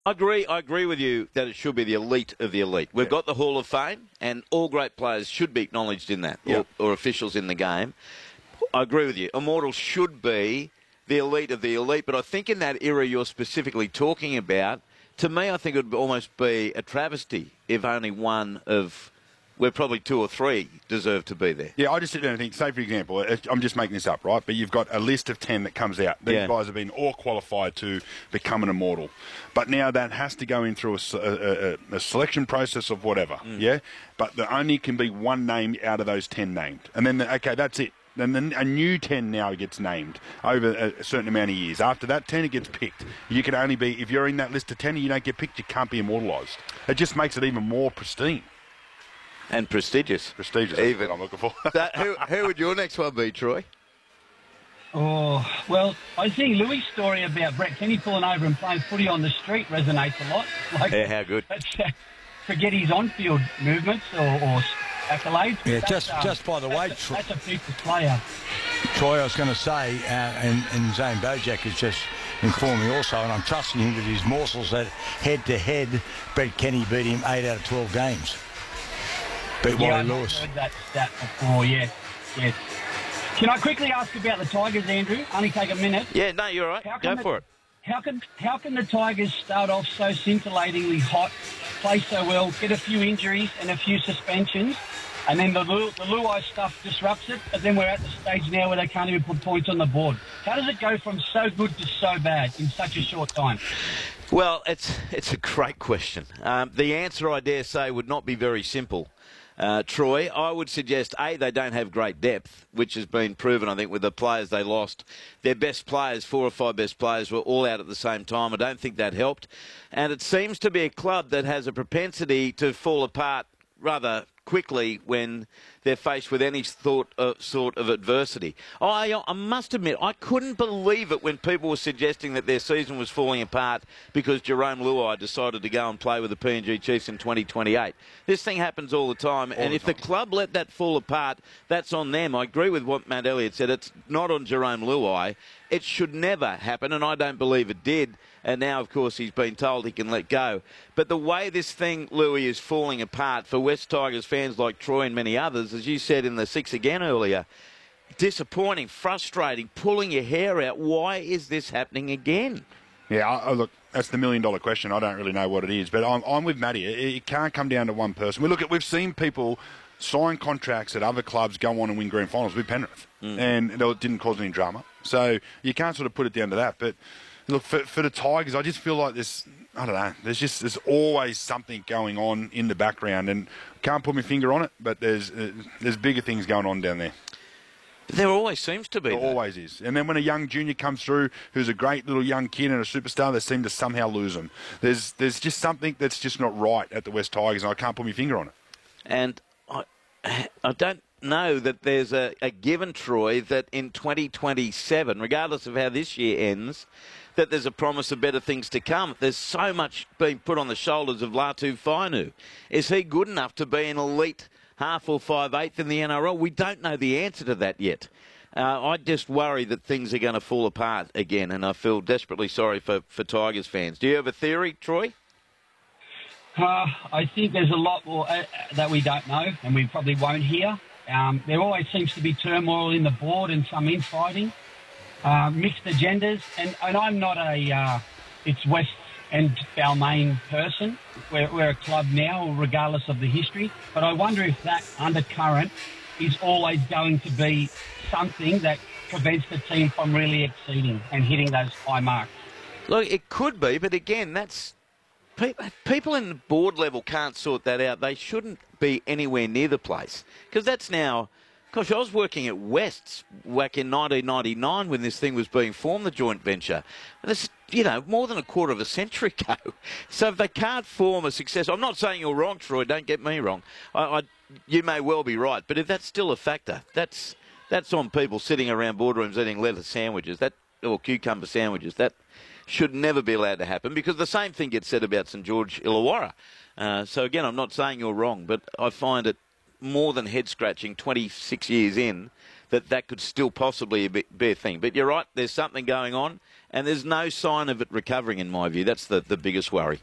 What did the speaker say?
I agree with you that it should be the elite of the elite. We've got the Hall of Fame, and all great players should be acknowledged in that, or officials in the game. I agree with you. Immortals should be the elite of the elite, but I think in that era you're specifically talking about, to me, I think it would almost be a travesty if only one of, where probably two or three deserve to be there. Yeah, I just sit there and think, say for example, I'm just making this up, right? But you've got a list of 10 that comes out. These guys have been all qualified to become an immortal. But now that has to go in through a selection process of whatever, But there only can be one name out of those 10 named. And then, okay, that's it. Then a new 10 now gets named over a certain amount of years. After that 10, it gets picked. You can only be, if you're in that list of 10 and you don't get picked, you can't be immortalised. It just makes it even more pristine. And prestigious. Prestigious, that's what I'm looking for. Who would your next one be, Troy? Oh, well, I think Louis' story about Brett Kenny pulling over and playing footy on the street resonates a lot. Yeah, how good. Forget his on-field movements or accolades. Yeah, just by the way, that's a future player. Troy, I was going to say, and Zane Bojack has just informed me also, and I'm trusting him with his morsels, that head-to-head, Brett Kenny beat him 8 out of 12 games. Beat Wally Lewis. I've heard that stat before, yes. Can I quickly ask about the Tigers, Andrew? Only take a minute. Yeah, no, you're right. Go for it. How can the Tigers start off so scintillatingly hot, play so well, get a few injuries and a few suspensions, and then the Luai stuff disrupts it, but then we're at the stage now where they can't even put points on the board? How does it go from so good to so bad in such a short time? Well, it's a great question. The answer, I dare say, would not be very simple. Troy, I would suggest, A, they don't have great depth, which has been proven, I think, with the players they lost. Their best players, 4 or 5 best players, were all out at the same time. I don't think that helped. And it seems to be a club that has a propensity to fall apart rather quickly when they're faced with any sort of adversity. I must admit, I couldn't believe it when people were suggesting that their season was falling apart because Jerome Luai decided to go and play with the PNG Chiefs in 2028. This thing happens all the time, and if the club let that fall apart, that's on them. I agree with what Matt Elliott said. It's not on Jerome Luai. It should never happen, and I don't believe it did. And now, of course, he's been told he can let go. But the way this thing, Louis, is falling apart for West Tigers fans like Troy and many others, as you said in the 6 again earlier, disappointing, frustrating, pulling your hair out. Why is this happening again? Yeah, look, that's the million-dollar question. I don't really know what it is. But I'm with Matty. It can't come down to one person. We've seen people sign contracts at other clubs, go on and win grand finals with Penrith. And it didn't cause any drama. So you can't sort of put it down to that. But look, for the Tigers, I just feel like I don't know, there's always something going on in the background, and can't put my finger on it, but there's bigger things going on down there. There always seems to be. There always is. And then when a young junior comes through who's a great little young kid and a superstar, they seem to somehow lose them. There's just something that's just not right at the West Tigers, and I can't put my finger on it. And I don't know that there's a given, Troy, that in 2027, regardless of how this year ends, that there's a promise of better things to come. There's so much being put on the shoulders of Latu Fainu. Is he good enough to be an elite half or 5/8 in the NRL? We don't know the answer to that yet. I just worry that things are going to fall apart again, and I feel desperately sorry for Tigers fans. Do you have a theory, Troy? I think there's a lot more that we don't know, and we probably won't hear. There always seems to be turmoil in the board and some infighting. Mixed agendas, and I'm not it's West and Balmain person. We're a club now, regardless of the history, but I wonder if that undercurrent is always going to be something that prevents the team from really exceeding and hitting those high marks. Look, it could be, but again, that's people in the board level can't sort that out. They shouldn't be anywhere near the place, because that's now. Gosh, I was working at West's back in 1999 when this thing was being formed, the joint venture. That's, more than a quarter of a century ago. So if they can't form a success, I'm not saying you're wrong, Troy, don't get me wrong. You may well be right, but if that's still a factor, that's on people sitting around boardrooms eating lettuce sandwiches or cucumber sandwiches. That should never be allowed to happen, because the same thing gets said about St George Illawarra. So again, I'm not saying you're wrong, but I find it more than head-scratching 26 years in that could still possibly be a thing. But you're right, there's something going on, and there's no sign of it recovering, in my view. That's the biggest worry.